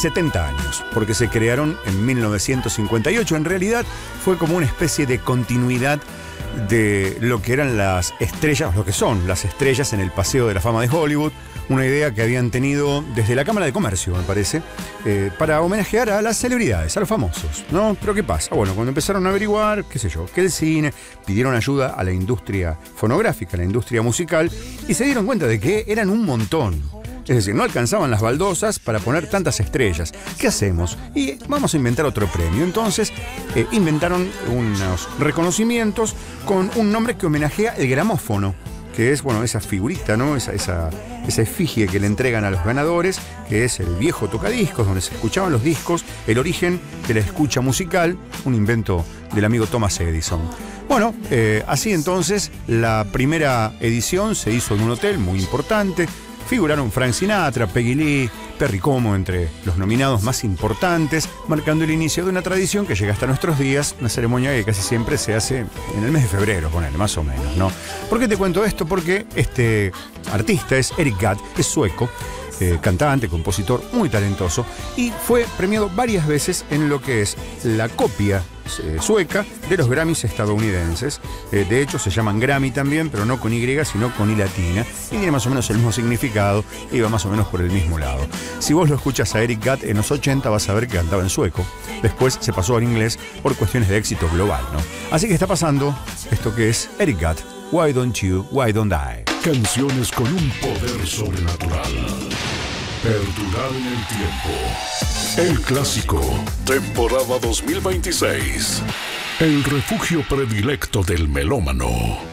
70 años, porque se crearon en 1958. En realidad fue como una especie de continuidad de lo que eran las estrellas, lo que son las estrellas en el Paseo de la Fama de Hollywood, una idea que habían tenido desde la Cámara de Comercio, me parece, para homenajear a las celebridades, a los famosos, ¿no? Pero ¿qué pasa? Bueno, cuando empezaron a averiguar, qué sé yo, que el cine, pidieron ayuda a la industria fonográfica, a la industria musical, y se dieron cuenta de que eran un montón. Es decir, no alcanzaban las baldosas para poner tantas estrellas. ¿Qué hacemos? Y vamos a inventar otro premio. Entonces, inventaron unos reconocimientos con un nombre que homenajea el gramófono, que es, bueno, esa figurita, ¿no? Esa efigie que le entregan a los ganadores, que es el viejo tocadiscos, donde se escuchaban los discos, el origen de la escucha musical, un invento del amigo Thomas Edison. Bueno, así entonces, la primera edición se hizo en un hotel muy importante. Figuraron Frank Sinatra, Peggy Lee, Perry Como entre los nominados más importantes, marcando el inicio de una tradición que llega hasta nuestros días, una ceremonia que casi siempre se hace en el mes de febrero, ponele, más o menos, ¿no? ¿Por qué te cuento esto? Porque este artista es Eric Gadd, es sueco, cantante, compositor muy talentoso, y fue premiado varias veces en lo que es la copia sueca de los Grammys estadounidenses. De hecho se llaman Grammy también, pero no con Y sino con I latina, y tiene más o menos el mismo significado y va más o menos por el mismo lado. Si vos lo escuchas a Eric Gadd en los 80 vas a ver que cantaba en sueco, después se pasó al inglés por cuestiones de éxito global, ¿no? Así que está pasando esto que es Eric Gadd, Why Don't You, Why Don't I. Canciones con un poder sobrenatural. Perdurar en el tiempo. El clásico, temporada 2026. El refugio predilecto del melómano.